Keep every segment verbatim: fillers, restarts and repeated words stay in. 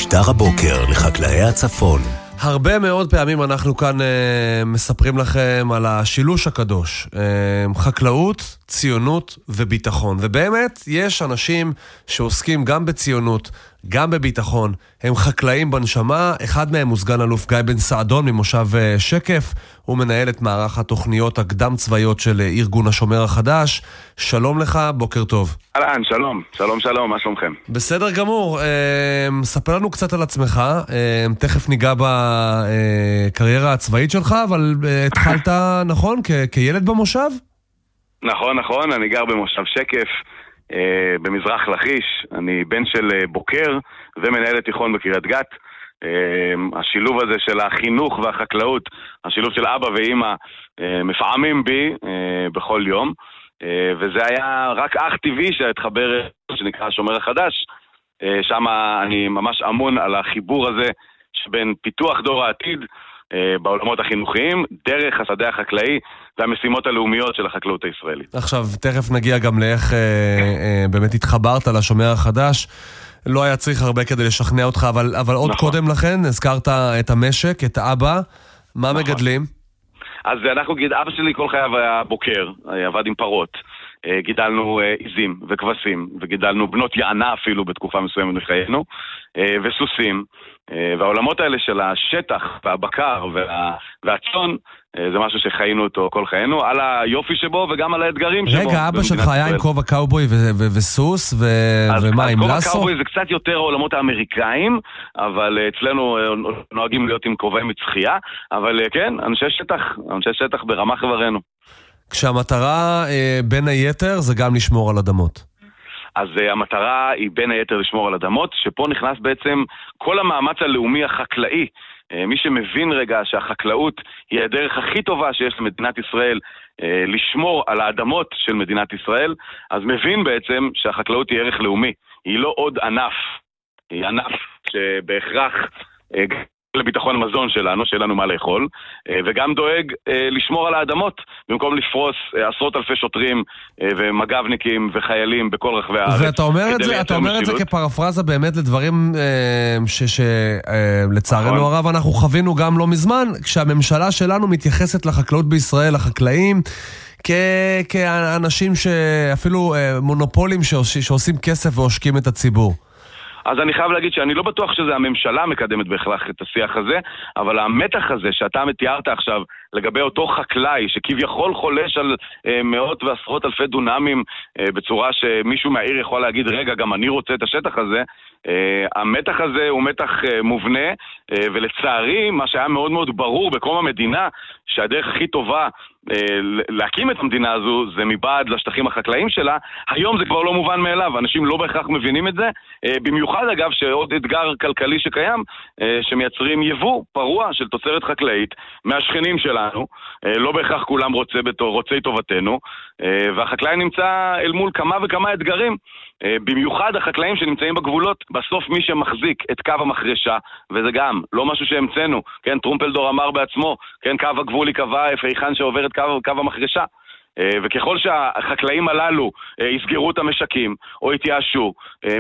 משדר הבוקר לחקלאי הצפון. הרבה מאוד פעמים אנחנו כאן אה, מספרים לכם על השילוש הקדוש, אה, חקלאות, ציונות וביטחון. ובאמת יש אנשים שעוסקים גם בציונות, גם בביטחון. הם חקלאים בנשמה, אחד מהם הוא סגן אלוף גיא בן סעדון ממושב אה, שקף. הוא מנהל את מערך התוכניות הקדם צבאיות של אה, ארגון השומר החדש. שלום לך, בוקר טוב. אהלן, שלום, שלום שלום, מה שלומכם? בסדר גמור, אה, ספר לנו קצת על עצמך, אה, תכף ניגע בקריירה הצבאית שלך, אבל אה, התחלת, נכון, כ- כילד במושב? נכון, נכון, אני גר במושב שקף, אה, במזרח לכיש, אני בן של אה, בוקר ומנהל תיכון בקריית גת. אה, השילוב הזה של החינוך והחקלאות, השילוב של אבא ואמא, אה, מפעמים בי אה, בכל יום. וזה היה רק אך טבעי שהתחבר שנקרא השומר החדש, שם אני ממש אמון על החיבור הזה שבין פיתוח דור העתיד בעולמות החינוכיים דרך השדה החקלאי והמשימות הלאומיות של החקלאות הישראלית. עכשיו תכף נגיע גם לאיך באמת התחברת לשומר החדש. לא היה צריך הרבה כדי לשכנע אותך, אבל, אבל עוד נכון. קודם לכן הזכרת את המשק, את אבא. מה נכון. מגדלים? אז אנחנו, אבא שלי כל חייו היה בוקר, עבד עם פרות, גידלנו עיזים וכבשים, וגידלנו בנות יענה אפילו בתקופה מסוימת מחיינו, וסוסים, והעולמות האלה של השטח והבקר וה, והצאן, זה משהו שחיינו אותו כל חיינו, על היופי שבו וגם על האתגרים שבו. רגע, אבא שלך היה עם כובע קאובוי וסוס, ומה, עם לסו? כובע קאובוי זה קצת יותר העולמות האמריקאים, אבל אצלנו נוהגים להיות עם כובעי מצחייה, אבל כן, אנשי שטח, אנשי שטח ברמה חברנו. כשהמטרה בין היתר זה גם לשמור על אדמות. אז uh, המטרה היא בין היתר לשמור על אדמות, שפה נכנס בעצם כל המאמץ הלאומי החקלאי. Uh, מי שמבין רגע שהחקלאות היא הדרך הכי טובה שיש למדינת ישראל uh, לשמור על האדמות של מדינת ישראל, אז מבין בעצם שהחקלאות היא ערך לאומי. היא לא עוד ענף, היא ענף שבהכרח uh, לביטחון המזון שלנו, שיהיה לנו מה לאכול, וגם דואג לשמור על האדמות, במקום לפרוס עשרות אלפי שוטרים ומג"בניקים וחיילים בכל רחבי הארץ. ואתה אומר את זה, אתה אומר את זה כפרפרזה באמת לדברים שלצערנו הרב אנחנו חווינו גם לא מזמן, כשהממשלה שלנו מתייחסת לחקלאות בישראל, לחקלאים, כאנשים שאפילו מונופולים שעושים כסף ועושקים את הציבור. אז אני חייב להגיד שאני לא בטוח שזה הממשלה מקדמת בהכרח את השיח הזה, אבל המתח הזה שאתה מתיארת עכשיו לגבי אותו חקלאי שכביכול חולש על אה, מאות ועשרות אלפי דונמים אה, בצורה שמישהו מהעיר יכול להגיד, רגע, גם אני רוצה את השטח הזה, אה, המתח הזה הוא מתח אה, מובנה, אה, ולצערי מה שהיה מאוד מאוד ברור בקום המדינה, שהדרך הכי טובה אה, להקים את המדינה הזו זה מבעד לשטחים החקלאיים שלה, היום זה כבר לא מובן מאליו, אנשים לא בהכרח מבינים את זה, אה, במיוחד אגב שעוד אתגר כלכלי שקיים, אה, שמייצרים יבוא פרוע של תוצרת חקלאית מהשכנים שלנו, אה, לא בהכרח כולם רוצה בתור, רוצי טובתנו, אה, והחקלאי נמצא אל מול כמה וכמה אתגרים, אה, במיוחד החקלאים שנמצאים בגבולות, בסוף מי שמחזיק את קו המחרשה, וזה גם לא משהו שהמצאנו, כן, טרומפלדור אמר בעצמו, כן, קו הגבול יקבע איפה היכן שעובר את קו, קו המחרשה, וככל שהחקלאים הללו יסגרו את המשקים או יתייאשו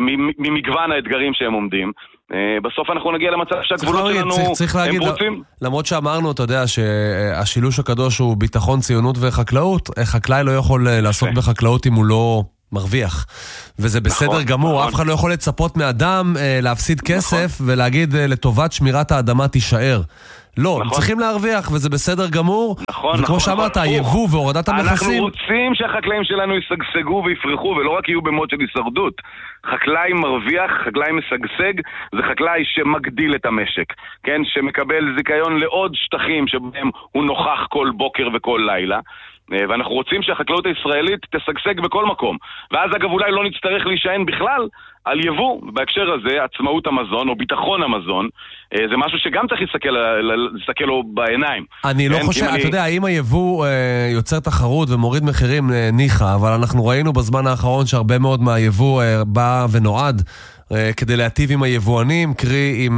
ממגוון האתגרים שהם עומדים, בסוף אנחנו נגיע למצב שהגבולות שלנו הם פרוצים. למרות שאמרנו, אתה יודע, שהשילוש הקדוש הוא ביטחון, ציונות וחקלאות, חקלאי לא יכול לעסוק בחקלאות אם הוא לא מרוויח, וזה בסדר גמור, אף אחד לא יכול לצפות מאדם להפסיד כסף ולהגיד לטובת שמירת האדמה תישאר. לא, הם צריכים להרוויח, וזה בסדר גמור. נכון, וכמו שאמרת, היבוא והורדת המכסים. אנחנו רוצים שהחקלאים שלנו ישגשגו ויפרחו, ולא רק יהיו במוד של הישרדות. חקלאי מרוויח, חקלאי משגשג, זה חקלאי שמגדיל את המשק. כן, שמקבל זיכיון לעוד שטחים שבהם הוא נוכח כל בוקר וכל לילה. ואנחנו רוצים שהחקלאות הישראלית תשגשג בכל מקום. ואז אגב אולי לא נצטרך להישען בכלל על יבוא. בהקשר הזה, עצמאות המזון או ביטחון המזון, זה משהו שגם צריך להסתכל, להסתכל לו בעיניים. אני לא חושב, אתה יודע, אם היבוא יוצר תחרות ומוריד מחירים ניחה, אבל אנחנו ראינו בזמן האחרון שהרבה מאוד מהיבוא בא ונועד כדי להטיב עם היבואנים, קרי עם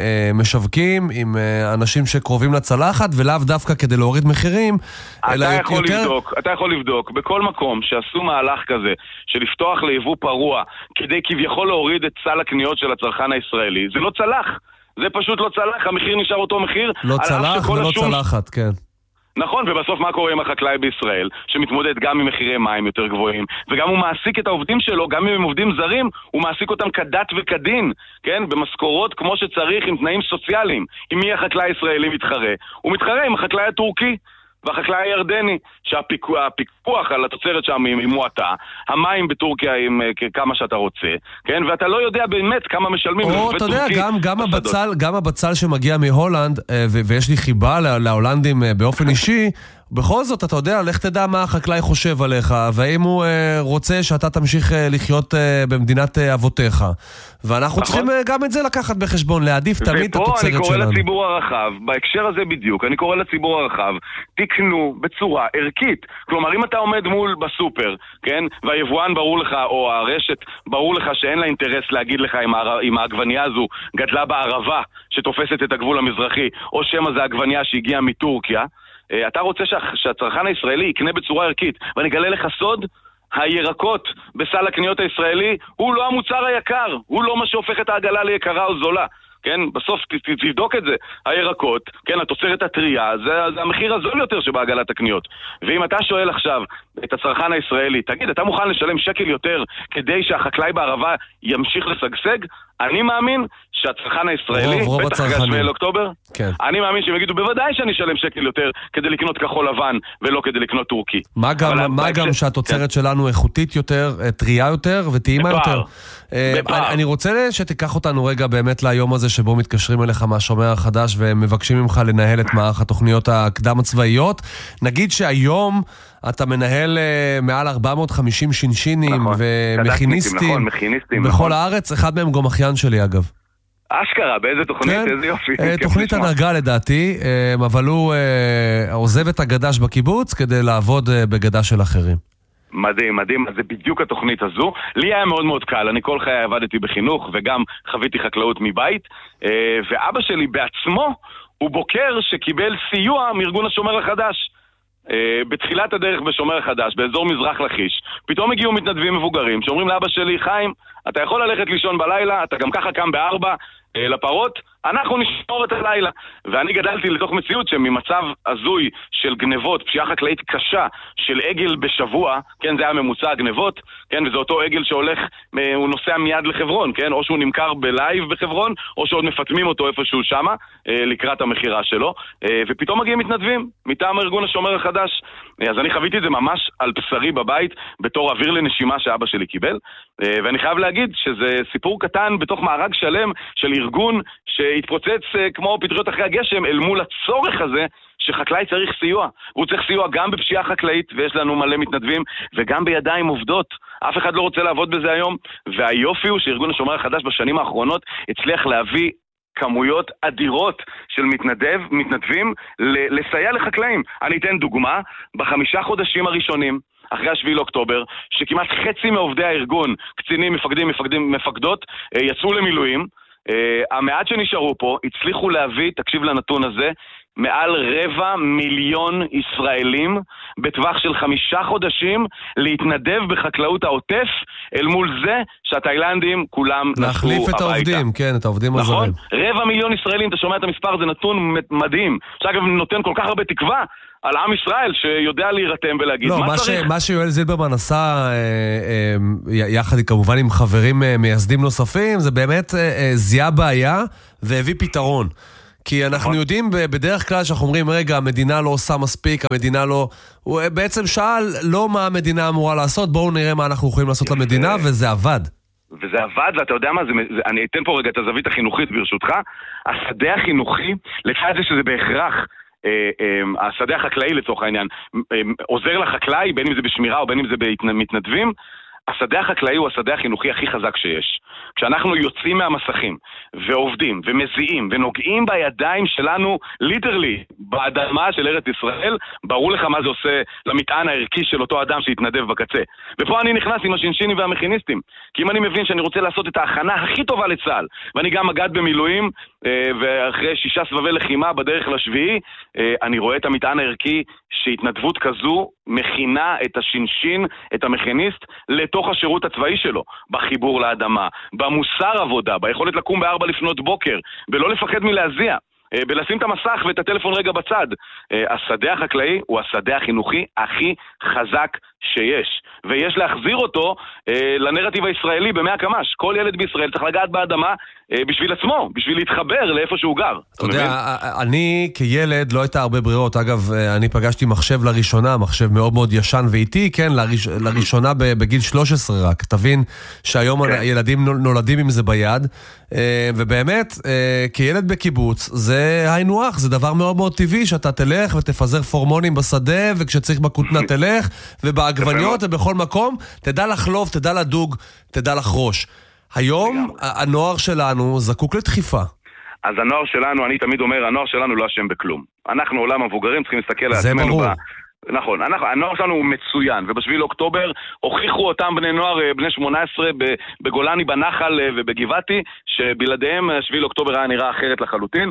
משווקים, עם אנשים שקרובים לצלחת, ולאו דווקא כדי להוריד מחירים, אלא אתה יכול יותר... לבדוק, אתה יכול לבדוק, בכל מקום שעשו מהלך כזה, של לפתוח ליבוא פרוע, כדי כביכול להוריד את סל הקניות של הצרכן הישראלי, זה לא צלח. זה פשוט לא צלח, המחיר נשאר אותו מחיר. לא צלח ולא השום... צלחת, כן. נכון, ובסוף מה קורה עם החקלאי בישראל, שמתמודד גם עם מחירי מים יותר גבוהים, וגם הוא מעסיק את העובדים שלו, גם אם הם עובדים זרים, הוא מעסיק אותם כדת וכדין, כן? במשכורות כמו שצריך, עם תנאים סוציאליים. עם מי החקלאי הישראלי מתחרה? הוא מתחרה עם החקלאי הטורקי. והחקלאי הירדני, שהפיקוח על התוצרת שם היא מועטה, המים בטורקיה הם כמה שאתה רוצה, כן? ואתה לא יודע באמת כמה משלמים. או, אתה יודע, גם, גם, הבצל, גם הבצל שמגיע מהולנד, ו- ויש לי חיבה להולנדים באופן אישי, בכל זאת, אתה יודע, לך תדע מה החקלאי חושב עליך, והאם הוא אה, רוצה שאתה תמשיך אה, לחיות אה, במדינת אה, אבותיך. ואנחנו נכון. צריכים אה, גם את זה לקחת בחשבון, להעדיף תמיד את התוצרת שלנו. ופה אני קורא לציבור הרחב, בהקשר הזה בדיוק, אני קורא לציבור הרחב, תקנו בצורה ערכית. כלומר, אם אתה עומד מול בסופר, כן, והיבואן ברור לך, או הרשת ברור לך שאין לה אינטרס להגיד לך אם, הר... אם העגבנייה הזו גדלה בערבה שתופסת את הגבול המזרחי, או שמה זה העגבנייה שהגיעה מטורקיה, אתה רוצה שהצרכן הישראלי יקנה בצורה ערכית, ואני אגלה לך סוד, הירקות בסל הקניות הישראלי הוא לא המוצר היקר, הוא לא מה שהופך את העגלה ליקרה או זולה, כן? בסוף תבדוק את זה, הירקות, כן, התוצרת הטריה, זה, זה המחיר הזול יותר שבעגלת הקניות. ואם אתה שואל עכשיו את הצרכן הישראלי, תגיד, אתה מוכן לשלם שקל יותר כדי שהחקלאי בערבה ימשיך לשגשג? אני מאמין שהצרכן הישראלי, רוב, רוב בטח רגע שמונה לאוקטובר, כן. אני מאמין שהם יגידו, בוודאי שאני אשלם שקל יותר כדי לקנות כחול לבן ולא כדי לקנות טורקי. מה גם, מה גם ש... שהתוצרת כן. שלנו איכותית יותר, טריה יותר וטעימה יותר. אני, אני רוצה שתיקח אותנו רגע באמת ליום הזה שבו מתקשרים אליך מהשומר החדש ומבקשים ממך לנהל את מערך התוכניות הקדם הצבאיות. נגיד שהיום אתה מנהל מעל ארבע מאות וחמישים שינשינים נכון. ומכיניסטים נכון, מכיניסטים, בכל נכון. הארץ, אחד מהם גם אחיין שלי אגב. אשכרה, באיזה תוכנית, כן, איזה יופי. תוכנית הנהגה לדעתי, אבל הוא עוזב את הגדש בקיבוץ כדי לעבוד בגדה של אחרים. מדהים, מדהים, זה בדיוק התוכנית הזו. לי היה מאוד מאוד קל, אני כל חיי עבדתי בחינוך וגם חוויתי חקלאות מבית, ואבא שלי בעצמו הוא בוקר שקיבל סיוע מארגון השומר החדש. בתחילת הדרך בשומר החדש, באזור מזרח לכיש, פתאום הגיעו מתנדבים מבוגרים שאומרים לאבא שלי, חיים, אתה יכול ללכת לישון בלילה, אתה גם ככה קם בארבע לפרות, אנחנו נשמור את הלילה. ואני גדלתי לתוך מציאות שממצב הזוי של גנבות, פשיעה חקלאית קשה של עגל בשבוע, כן, זה היה ממוצע הגנבות, כן, וזה אותו עגל שהולך, הוא נוסע מיד לחברון, כן, או שהוא נמכר בלייב בחברון, או שעוד מפתמים אותו איפשהו שמה, לקראת המחירה שלו, ופתאום מגיעים מתנדבים, מטעם ארגון השומר החדש. אז אני חוויתי את זה ממש על בשרי בבית, בתור אוויר לנשימה שאבא שלי קיבל, ואני חייב להגיד שזה סיפור קטן בתוך מארג שלם של ארגון שהתפוצץ כמו פטריות אחרי הגשם אל מול הצורך הזה שחקלאי צריך סיוע. הוא צריך סיוע גם בפשיעה חקלאית, ויש לנו מלא מתנדבים, וגם בידיים עובדות. אף אחד לא רוצה לעבוד בזה היום, והיופי הוא שארגון השומר החדש בשנים האחרונות הצליח להביא כמויות אדירות של מתנדב, מתנדבים לסייע לחקלאים. אני אתן דוגמה, בחמישה חודשים הראשונים, אחרי השביעי לאוקטובר, שכמעט חצי מעובדי הארגון, קצינים, מפקדים, מפקדים, מפקדות, יצאו למילואים. המעט שנשארו פה הצליחו להביא, תקשיב לנתון הזה, מעל רבע מיליון ישראלים בטווח של חמישה חודשים להתנדב בחקלאות העוטף אל מול זה שהתאילנדים כולם נסעו הביתה. להחליף את העובדים, כן, את העובדים הזרים. נכון? רבע מיליון ישראלים, אתה שומע את המספר, זה נתון מדהים. שאגב נותן כל כך הרבה תקווה על עם ישראל שיודע להירתם ולהגיד לא, מה מה צריך. ש, מה שיואל זילברמן עשה אה, אה, יחד כמובן עם חברים אה, מייסדים נוספים, זה באמת אה, אה, זיהה בעיה והביא פתרון. כי אנחנו נכון. יודעים בדרך כלל שאנחנו אומרים, רגע, המדינה לא עושה מספיק, המדינה לא... הוא בעצם שאל לא מה המדינה אמורה לעשות, בואו נראה מה אנחנו יכולים לעשות יפה. למדינה, וזה עבד. וזה עבד, ואתה יודע מה, זה, זה, אני אתן פה רגע את הזווית החינוכית ברשותך. השדה החינוכי, לצד זה שזה בהכרח, אה, אה, השדה החקלאי לצורך העניין, אה, עוזר לחקלאי, בין אם זה בשמירה או בין אם זה במתנדבים, השדה החקלאי הוא השדה החינוכי הכי חזק שיש. כשאנחנו יוצאים מהמסכים ועובדים ומזיעים ונוגעים בידיים שלנו ליטרלי באדמה של ארץ ישראל, ברור לך מה זה עושה למטען הערכי של אותו אדם שהתנדב בקצה. ופה אני נכנס עם השינשינים והמכיניסטים, כי אם אני מבין שאני רוצה לעשות את ההכנה הכי טובה לצה"ל, ואני גם מג"ד במילואים, ואחרי שישה סבבי לחימה בדרך לשביעי, אני רואה את המטען הערכי שהתנדבות כזו מכינה את השינשין, את המכיניסט, לתוך השירות הצבאי שלו, בחיבור לאדמה, במוסר עבודה, ביכולת לקום בארבע לפנות בוקר, ולא לפחד מלהזיע, בלשים את המסך ואת הטלפון רגע בצד. השדה החקלאי הוא השדה החינוכי הכי חזק שיש, ויש להחזיר אותו לנרטיב הישראלי במאה קמ"ש. כל ילד בישראל צריך לגעת באדמה בשביל עצמו, בשביל להתחבר לאיפה שהוא גר. אתה יודע, אני כילד לא הייתה הרבה ברירות. אגב, אני פגשתי מחשב לראשונה, מחשב מאוד מאוד ישן ואיטי, כן, לראשונה בגיל שלוש עשרה רק. תבין שהיום הילדים נולדים עם זה ביד, ובאמת, כילד בקיבוץ, זה היינו הך, זה דבר מאוד מאוד טבעי, שאתה תלך ותפזר פורמונים בשדה, וכשצריך בכותנה תלך, ובעגבניות ובכל מקום, תדע לחלוב, תדע לדוג, תדע לחרוש. היום הנוער שלנו זקוק לדחיפה. אז הנוער שלנו, אני תמיד אומר, הנוער שלנו לא אשם בכלום. אנחנו עולם המבוגרים צריכים להסתכל על עצמנו. זה ברור. נכון, אנחנו, הנוער שלנו הוא מצוין, ובשביל אוקטובר הוכיחו אותם בני נוער, בני שמונה עשרה, בגולני, בנחל ובגבעתי, שבלעדיהם שביל אוקטובר היה נראה אחרת לחלוטין,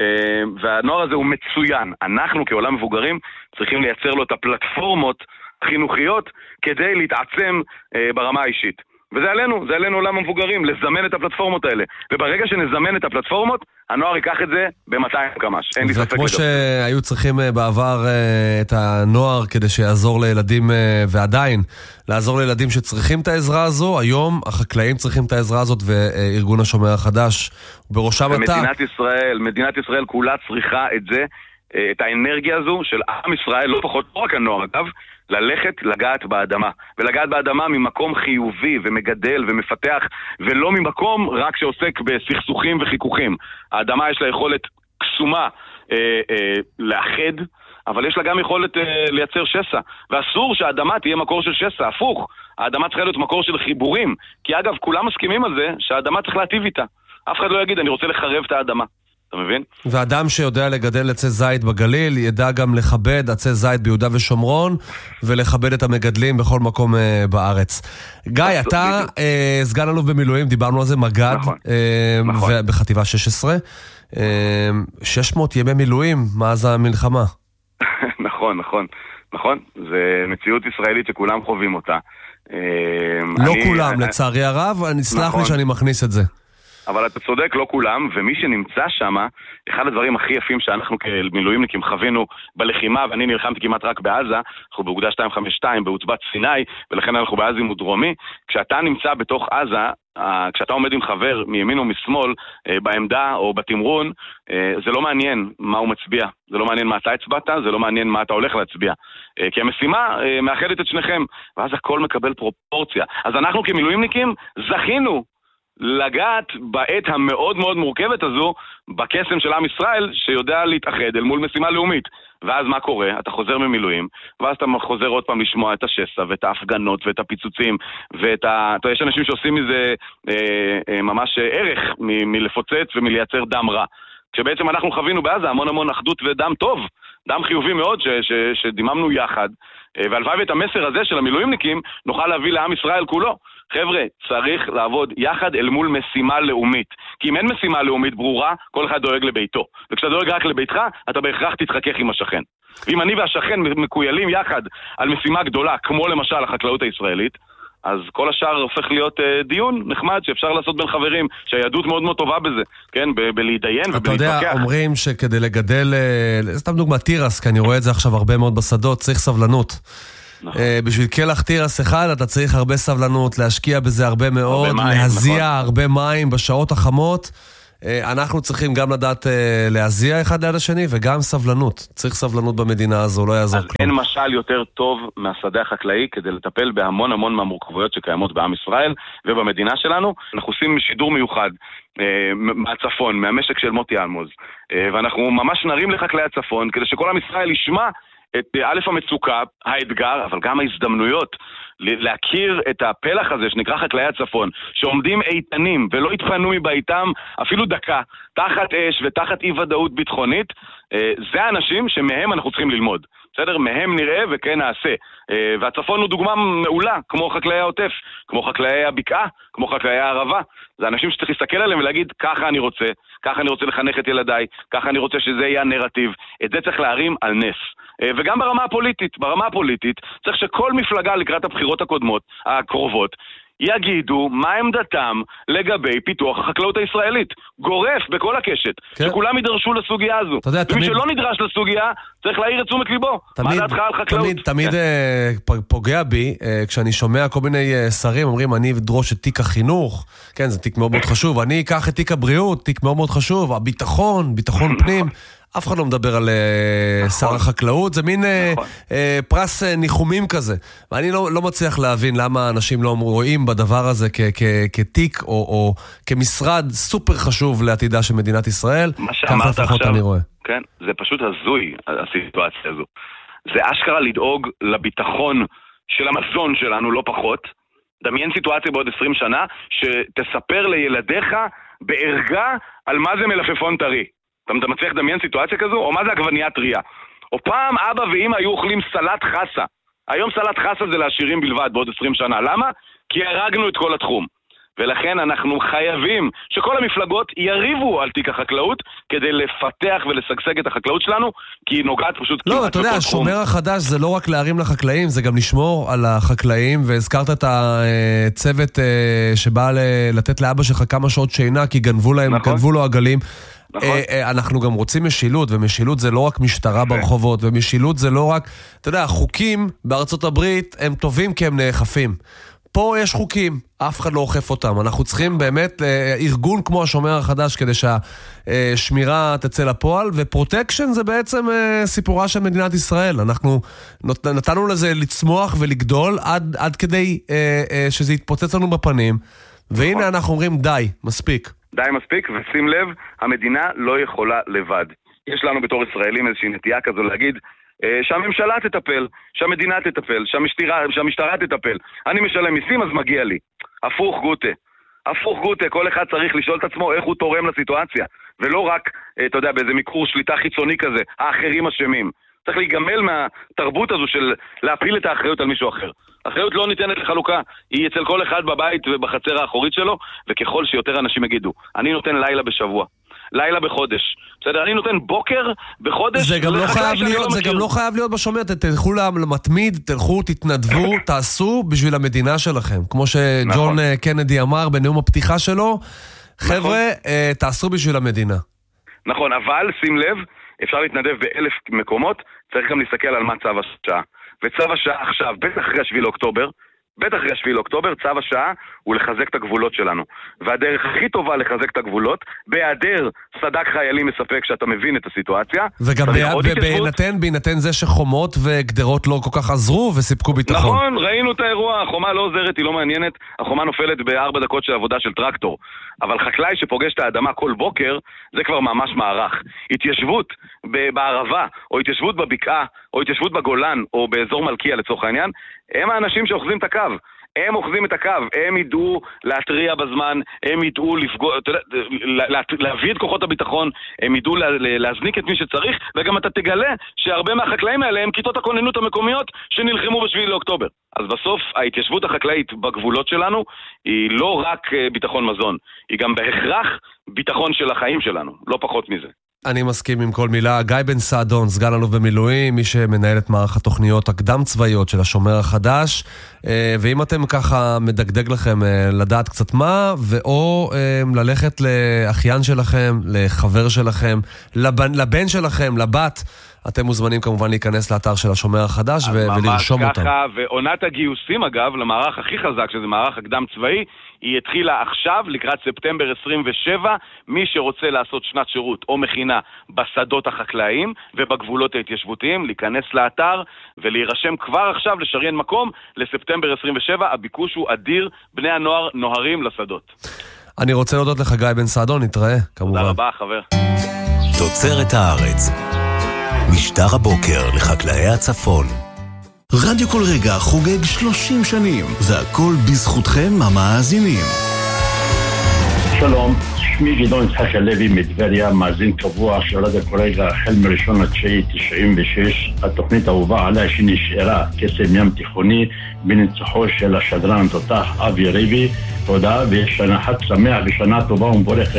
והנוער הזה הוא מצוין. אנחנו כעולם מבוגרים צריכים לייצר לו את הפלטפורמות חינוכיות כדי להתעצם ברמה האישית. וזה עלינו, זה עלינו עולם המבוגרים, לזמן את הפלטפורמות האלה. וברגע שנזמן את הפלטפורמות, הנוער ייקח את זה ב-מאתיים קמ"ש. אין לי ספק וכמו שהיו צריכים בעבר את הנוער כדי שיעזור לילדים, ועדיין לעזור לילדים שצריכים את העזרה הזו, היום החקלאים צריכים את העזרה הזאת, וארגון השומר החדש, בראשם אתה. ומדינת ישראל, מדינת ישראל כולה צריכה את זה, את האנרגיה הזו של עם ישראל, לא פחות, לא רק הנוער, אגב, ללכת לגעת באדמה, ולגעת באדמה ממקום חיובי ומגדל ומפתח, ולא ממקום רק שעוסק בסכסוכים וחיכוכים. האדמה יש לה יכולת קסומה אה, אה, לאחד, אבל יש לה גם יכולת אה, לייצר שסע, ואסור שהאדמה תהיה מקור של שסע, הפוך, האדמה צריכה להיות מקור של חיבורים, כי אגב כולם מסכימים על זה שהאדמה צריך להטיב איתה, אף אחד לא יגיד אני רוצה לחרב את האדמה. אתה מבין? ואדם שיודע לגדל עצי זית בגליל, ידע גם לכבד עצי זית ביהודה ושומרון, ולכבד את המגדלים בכל מקום uh, בארץ. גיא, אתה uh, סגן אלוף במילואים, דיברנו על זה, מג"ד, נכון. uh, נכון. בחטיבה שש עשרה, uh, שש מאות ימי מילואים, מאז המלחמה. נכון, נכון, נכון. זה מציאות ישראלית שכולם חווים אותה. לא אני, כולם, אני, לצערי הרב, אני סלח נכון. לי שאני מכניס את זה. אבל אתה צודק, לא כולם, ומי שנמצא שם, אחד הדברים הכי יפים שאנחנו כמילואימניקים חווינו בלחימה, ואני נלחמתי כמעט רק בעזה, אנחנו באוגדה שתיים חמש שתיים, בעוצבת סיני, ולכן אנחנו בעזים ודרומי, כשאתה נמצא בתוך עזה, כשאתה עומד עם חבר מימין או משמאל, בעמדה או בתמרון, זה לא מעניין מה הוא מצביע, זה לא מעניין מה אתה הצבעת, זה לא מעניין מה אתה הולך להצביע, כי המשימה מאחדת את שניכם, ואז הכל מקבל פרופורציה. אז אנחנו כמילואימניקים זכינו לגעת בעת המאוד מאוד מורכבת הזו בקסם של עם ישראל שיודע להתאחד אל מול משימה לאומית. ואז מה קורה? אתה חוזר ממילואים, ואז אתה חוזר עוד פעם לשמוע את השסע ואת ההפגנות ואת הפיצוצים ואת ה... יש אנשים שעושים מזה אה, אה, ממש ערך מ- מלפוצץ ומלייצר דם רע. כשבעצם אנחנו חווינו בעזה המון המון אחדות ודם טוב, דם חיובי מאוד ש- ש- שדיממנו יחד, והלוואי ואת המסר הזה של המילואימניקים נוכל להביא לעם ישראל כולו. חבר'ה, צריך לעבוד יחד אל מול משימה לאומית. כי אם אין משימה לאומית ברורה, כל אחד דואג לביתו. וכשאתה דואג רק לביתך, אתה בהכרח תתחכך עם השכן. ואם אני והשכן מקוילים יחד על משימה גדולה, כמו למשל החקלאות הישראלית, אז כל השאר הופך להיות אה, דיון נחמד שאפשר לעשות בין חברים, שהיהדות מאוד מאוד טובה בזה, כן, ב- בלהידיין ובלהתפקח. אתה יודע, אומרים שכדי לגדל, אה, סתם דוגמה, תירס, כי אני רואה את זה עכשיו הרבה מאוד בשדות, צריך סבלנות. נכון. Uh, בשביל כלח תירס אחד אתה צריך הרבה סבלנות, להשקיע בזה הרבה מאוד, הרבה מים, להזיע נכון. הרבה מים בשעות החמות. uh, אנחנו צריכים גם לדעת uh, להזיע אחד ליד השני וגם סבלנות. צריך סבלנות במדינה הזו, לא יעזור כלום. אין משל יותר טוב מהשדה החקלאי כדי לטפל בהמון המון מהמורכבויות שקיימות בעם ישראל ובמדינה שלנו. אנחנו עושים שידור מיוחד uh, מהצפון, מהמשק של מוטי אלמוז, uh, ואנחנו ממש נרים לחקלאי הצפון כדי שכל עם ישראל ישמע את א' המצוקה, האתגר, אבל גם ההזדמנויות, להכיר את הפלח הזה שנקרא חקלאי הצפון, שעומדים איתנים ולא התפנו מבעיתם אפילו דקה, תחת אש ותחת אי ודאות ביטחונית, זה האנשים שמהם אנחנו צריכים ללמוד. בסדר? מהם נראה וכן נעשה. והצפון הוא דוגמה מעולה, כמו חקלאי העוטף, כמו חקלאי הבקעה, כמו חקלאי הערבה. זה אנשים שצריך להסתכל עליהם ולהגיד, ככה אני רוצה, ככה אני רוצה לחנך את ילדיי, ככה אני רוצה שזה יהיה הנרטיב. את זה צריך להרים על נס. וגם ברמה הפוליטית, ברמה הפוליטית, צריך שכל מפלגה לקראת הבחירות הקודמות, הקרובות, יגידו מה עמדתם לגבי פיתוח החקלאות הישראלית. גורף בכל הקשת. כן. שכולם ידרשו לסוגיה הזו. יודע, ומי תמיד... שלא נדרש לסוגיה, צריך להעיר את תשומת ליבו. תמיד, מה דעתך על חקלאות? תמיד, תמיד כן. uh, פוגע בי, uh, כשאני שומע כל מיני uh, שרים אומרים, אני אדרוש את תיק החינוך, כן, זה תיק מאוד מאוד חשוב, אני אקח את תיק הבריאות, תיק מאוד מאוד חשוב, הביטחון, ביטחון פנים. אף אחד לא מדבר על נכון. שר החקלאות, זה מין נכון. אה, פרס אה, ניחומים כזה. ואני לא, לא מצליח להבין למה אנשים לא רואים בדבר הזה כ- כ- כתיק או, או כמשרד סופר חשוב לעתידה של מדינת ישראל. מה שאמרת עכשיו, אני רואה. כן, זה פשוט הזוי, הסיטואציה הזו. זה אשכרה לדאוג לביטחון של המזון שלנו, לא פחות. דמיין סיטואציה בעוד עשרים שנה, שתספר לילדיך בערגה על מה זה מלפפון טרי. אתה מצליח לדמיין סיטואציה כזו? או מה זה עגבנייה טריה? או פעם אבא ואמא היו אוכלים סלט חסה. היום סלט חסה זה לעשירים בלבד בעוד עשרים שנה. למה? כי הרגנו את כל התחום. ולכן אנחנו חייבים שכל המפלגות יריבו על תיק החקלאות כדי לפתח ולסגסג את החקלאות שלנו, כי היא נוגעת פשוט כמעט בכל תחום. לא, אתה יודע, השומר החדש זה לא רק להרים לחקלאים, זה גם לשמור על החקלאים, והזכרת את הצוות שבא לתת לאבא שלך כמה שעות שינה, כי גנבו להם, נכון. גנבו לו עגלים. נכון. אנחנו גם רוצים משילות, ומשילות זה לא רק משטרה ברחובות, ומשילות זה לא רק, אתה יודע, החוקים בארצות הברית הם טובים כי הם נאכפים. פה יש חוקים, אף אחד לא אוכף אותם. אנחנו צריכים באמת ארגון כמו השומר החדש כדי שהשמירה תצא לפועל, ופרוטקשן זה בעצם סיפורה של מדינת ישראל. אנחנו נתנו לזה לצמוח ולגדול עד, עד כדי שזה יתפוצץ לנו בפנים, והנה אנחנו אומרים די, מספיק. די מספיק, ושים לב, המדינה לא יכולה לבד. יש לנו בתור ישראלים איזושהי נטייה כזו להגיד, שהממשלה תטפל, שהמדינה תטפל, שהמשטרה, שהמשטרה תטפל. אני משלם מיסים, אז מגיע לי. הפוך גוטה. הפוך גוטה, כל אחד צריך לשאול את עצמו איך הוא תורם לסיטואציה. ולא רק, אתה יודע, באיזה מיקור שליטה חיצוני כזה, האחרים אשמים. צריך להיגמל מהתרבות הזו של להפיל את האחריות על מישהו אחר. האחריות לא ניתנת לחלוקה, היא אצל כל אחד בבית ובחצר האחורית שלו, וככל שיותר אנשים יגידו, אני נותן לילה בשבוע, לילה בחודש. בסדר, אני נותן בוקר בחודש. זה גם לא חייב להיות, זה גם לא חייב להיות בשומר, תלכו למתמיד, תלכו, תתנדבו, תעשו בשביל המדינה שלכם. כמו שג'ון קנדי אמר בנאום הפתיחה שלו, חבר'ה, תעשו בשביל המדינה. נכון, אבל שים לב, אפשר להתנדב באלף מקומות, צריך גם להסתכל על מה צו השעה. וצו השעה עכשיו, בטח אחרי השביעי לאוקטובר, בטח אחרי השביעי לאוקטובר, צו השעה הוא לחזק את הגבולות שלנו. והדרך הכי טובה לחזק את הגבולות, בהיעדר סדק חיילים מספק שאתה מבין את הסיטואציה. וגם בהינתן, בהינתן זה שחומות וגדרות לא כל כך עזרו וסיפקו ביטחון. נכון, ראינו את האירוע, החומה לא עוזרת, היא לא מעניינת, החומה נופלת בארבע דקות של עבודה של טרקטור. אבל חקלאי שפוגש את האדמה כל בוקר, זה כבר ממש מערך. התיישבות בערבה, או התיישבות בבקעה, או התיישבות בגולן, או באזור מלכיה לצורך העניין, הם האנשים שאוחזים את הקו. הם אוחזים את הקו, הם ידעו להטריע בזמן, הם ידעו לפגוע, לה, להביא את כוחות הביטחון, הם ידעו לה, להזניק את מי שצריך, וגם אתה תגלה שהרבה מהחקלאים האלה הם כיתות הכוננות המקומיות שנלחמו בשביעי לאוקטובר. אז בסוף ההתיישבות החקלאית בגבולות שלנו היא לא רק ביטחון מזון, היא גם בהכרח ביטחון של החיים שלנו, לא פחות מזה. אני מסכים עם כל מילה. גיא בן סעדון, סגן אלוף במילואים, מי שמנהל את מערך התוכניות הקדם צבאיות של השומר החדש, ואם אתם ככה מדגדג לכם לדעת קצת מה, ואו ללכת לאחיין שלכם, לחבר שלכם, לבן, לבן שלכם, לבת, אתם מוזמנים כמובן להיכנס לאתר של השומר החדש ו- ולרשום אותם. ממש ככה, ועונת הגיוסים אגב, למערך הכי חזק, שזה מערך הקדם צבאי, היא התחילה עכשיו, לקראת ספטמבר עשרים ושבע, מי שרוצה לעשות שנת שירות או מכינה בשדות החקלאיים ובגבולות ההתיישבותיים, להיכנס לאתר ולהירשם כבר עכשיו לשריין מקום לספטמבר עשרים ושבע, הביקוש הוא אדיר, בני הנוער נוהרים לשדות. אני רוצה להודות לך גיא בן סעדון, נתראה כמובן. תודה רבה חבר. תוצרת הארץ. משטר הבוקר לחקלאי הצפון. רדיו כל רגע חוגג שלושים שנים, והכל בזכותכם המאזינים. שלום, שמי גדעון יצחק הלוי מדבריה, מאזין קבוע של רדיו כל רגע החל מראשון לתשיעי תשעים ושש. התוכנית האהובה עליה שנשארה קסם ים תיכוני בניצוחו של השדרן תותח אבי ריבי. תודה ושנה חג שמח ושנה טובה ומבורכת.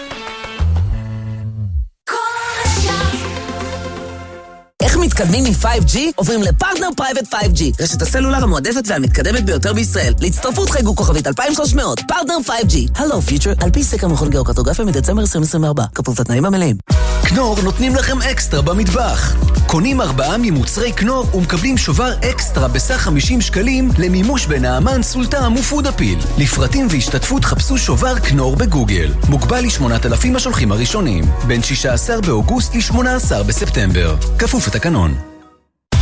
איך מתקדמים מ-פייב ג'י? עוברים לפרטנר פרייבט פייב ג'י, רשת הסלולר המועדפת והמתקדמת ביותר בישראל. להצטרפות חייגו כוכבית אלפיים ושלוש מאות. פרטנר פייב ג'י. הלו פיוטר, על פי סקר מכון גיאוקרטוגרפיה מדצמבר עשרים עשרים וארבע. כפוף לתנאים המלאים. כנור נותנים לכם אקסטרה במטבח. קונים ארבעה ממוצרי כנור ומקבלים שובר אקסטרה בסך חמישים שקלים למימוש בנעמן, סולטם ופודאפיל. לפרטים והשתתפות חפשו שובר כנור בגוגל. מוגבל ל-שמונת אלפים השולחים הראשונים. בין שישה עשר באוגוסט ל-שמונה עשר בספטמבר. כפוף לתקנון.